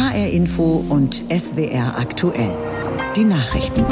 HR Info und SWR aktuell. Die Nachrichten.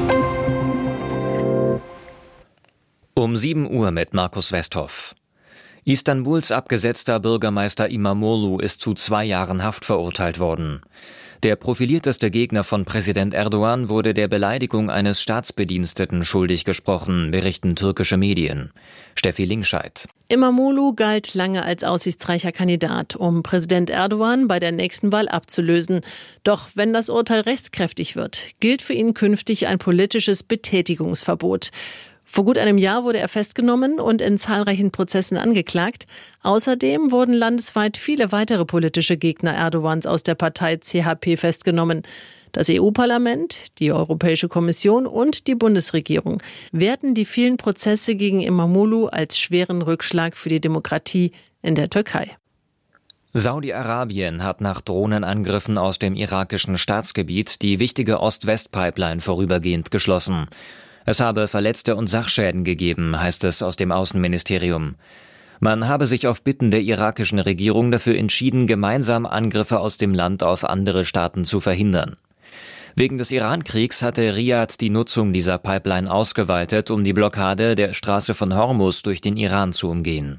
Um 7 Uhr mit Markus Westhoff. Istanbuls abgesetzter Bürgermeister İmamoğlu ist zu 2 Jahren Haft verurteilt worden. Der profilierteste Gegner von Präsident Erdogan wurde der Beleidigung eines Staatsbediensteten schuldig gesprochen, berichten türkische Medien. Steffi Lingscheid. İmamoğlu galt lange als aussichtsreicher Kandidat, um Präsident Erdogan bei der nächsten Wahl abzulösen. Doch wenn das Urteil rechtskräftig wird, gilt für ihn künftig ein politisches Betätigungsverbot. Vor gut einem Jahr wurde er festgenommen und in zahlreichen Prozessen angeklagt. Außerdem wurden landesweit viele weitere politische Gegner Erdogans aus der Partei CHP festgenommen. Das EU-Parlament, die Europäische Kommission und die Bundesregierung werten die vielen Prozesse gegen İmamoğlu als schweren Rückschlag für die Demokratie in der Türkei. Saudi-Arabien hat nach Drohnenangriffen aus dem irakischen Staatsgebiet die wichtige Ost-West-Pipeline vorübergehend geschlossen. Es habe Verletzte und Sachschäden gegeben, heißt es aus dem Außenministerium. Man habe sich auf Bitten der irakischen Regierung dafür entschieden, gemeinsam Angriffe aus dem Land auf andere Staaten zu verhindern. Wegen des Iran-Kriegs hatte Riad die Nutzung dieser Pipeline ausgeweitet, um die Blockade der Straße von Hormuz durch den Iran zu umgehen.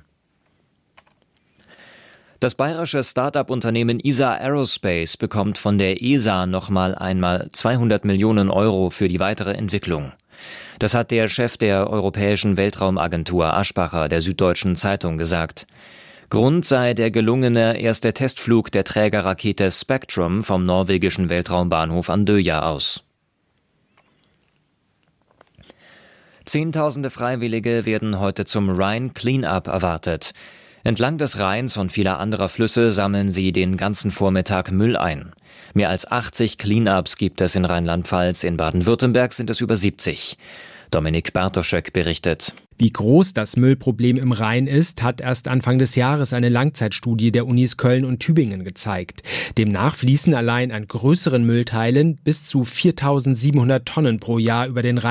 Das bayerische Start-up-Unternehmen ISA Aerospace bekommt von der ESA nochmal einmal 200 Millionen Euro für die weitere Entwicklung. Das hat der Chef der Europäischen Weltraumagentur Aschbacher der Süddeutschen Zeitung gesagt. Grund sei der gelungene erste Testflug der Trägerrakete Spectrum vom norwegischen Weltraumbahnhof Andøya aus. Zehntausende Freiwillige werden heute zum Rhine Cleanup erwartet. Entlang des Rheins und vieler anderer Flüsse sammeln sie den ganzen Vormittag Müll ein. Mehr als 80 Cleanups gibt es in Rheinland-Pfalz, in Baden-Württemberg sind es über 70. Dominik Bartoschek berichtet. Wie groß das Müllproblem im Rhein ist, hat erst Anfang des Jahres eine Langzeitstudie der Unis Köln und Tübingen gezeigt. Demnach fließen allein an größeren Müllteilen bis zu 4.700 Tonnen pro Jahr über den Rhein.